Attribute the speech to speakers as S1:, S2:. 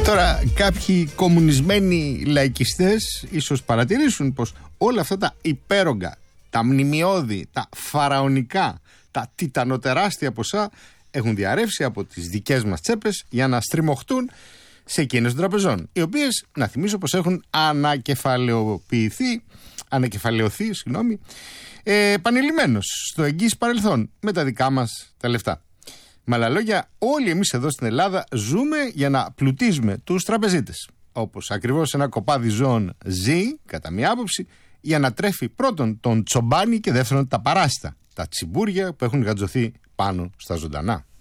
S1: Τώρα, κάποιοι κομμουνισμένοι λαϊκιστές ίσως παρατηρήσουν πως όλα αυτά τα υπέρογκα, τα μνημιώδη, τα φαραωνικά, τα τιτανοτεράστια ποσά έχουν διαρρεύσει από τις δικές μας τσέπες για να στριμωχτούν σε εκείνες των τραπεζών, οι οποίες, να θυμίσω πως έχουν ανακεφαλαιωθεί, επανειλημμένως στο εγγύς παρελθόν με τα δικά μας τα λεφτά. Με άλλα λόγια, όλοι εμείς εδώ στην Ελλάδα ζούμε για να πλουτίζουμε τους τραπεζίτες. Όπως ακριβώς ένα κοπάδι ζώων ζει, κατά μία άποψη, για να τρέφει πρώτον τον τσομπάνι και δεύτερον τα παράσιτα, τα τσιμπούρια που έχουν γατζωθεί πάνω στα ζωντανά.